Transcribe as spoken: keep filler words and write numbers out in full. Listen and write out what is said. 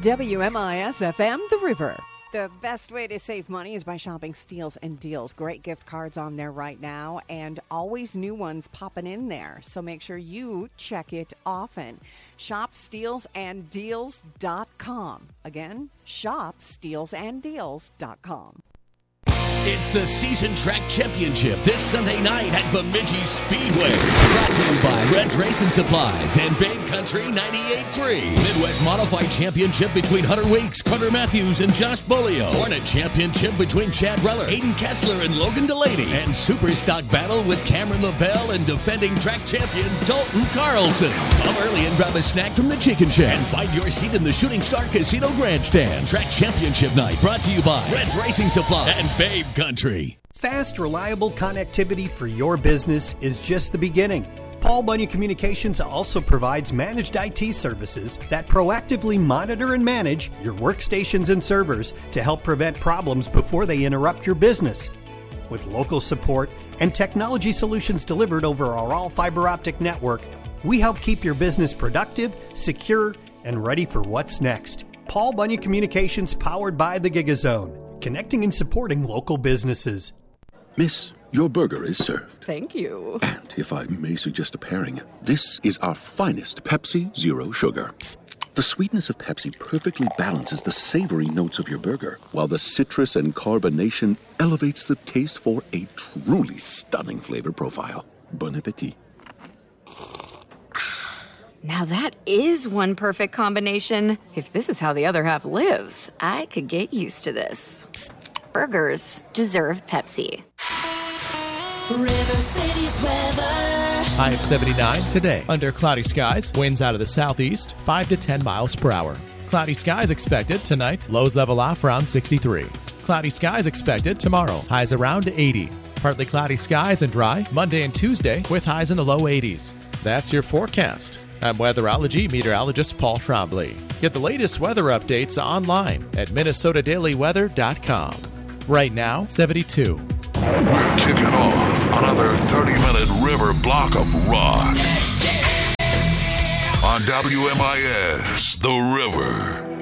W M I S F M, The River. The best way to save money is by shopping Steals and Deals. Great gift cards on there right now, and always new ones popping in there. So make sure you check it often. shop steals and deals dot com. Again, shop steals and deals dot com. It's the Season Track Championship this Sunday night at Bemidji Speedway. Brought to you by Red's Racing Supplies and Babe Country ninety-eight point three. Midwest Modified Championship between Hunter Weeks, Carter Matthews, and Josh Bolio. Hornet Championship between Chad Reller, Aiden Kessler, and Logan Delaney. And Super Stock Battle with Cameron LaBelle and defending track champion Dalton Carlson. Come early and grab a snack from the Chicken Shack and find your seat in the Shooting Star Casino Grandstand. Track Championship Night brought to you by Red's Racing Supplies and Babe Country. Fast, reliable connectivity for your business is just the beginning. Paul Bunyan Communications also provides managed I T services that proactively monitor and manage your workstations and servers to help prevent problems before they interrupt your business. With local support and technology solutions delivered over our all fiber optic network, we help keep your business productive, secure, and ready for what's next. Paul Bunyan Communications, powered by the GigaZone. Connecting and supporting local businesses. Miss, your burger is served. Thank you. And if I may suggest a pairing, this is our finest Pepsi Zero Sugar. The sweetness of Pepsi perfectly balances the savory notes of your burger, while the citrus and carbonation elevates the taste for a truly stunning flavor profile. Bon appetit. Now that is one perfect combination. If this is how the other half lives, I could get used to this. Burgers deserve Pepsi. River City's weather. High of seventy-nine today. Under cloudy skies, winds out of the southeast, five to ten miles per hour. Cloudy skies expected tonight, lows level off around sixty-three. Cloudy skies expected tomorrow, highs around eighty. Partly cloudy skies and dry Monday and Tuesday with highs in the low eighties. That's your forecast. I'm weatherology meteorologist Paul Trombley. Get the latest weather updates online at minnesota daily weather dot com. Right now, seventy-two. We're kicking off another thirty-minute river block of rock. On W M I S, The River.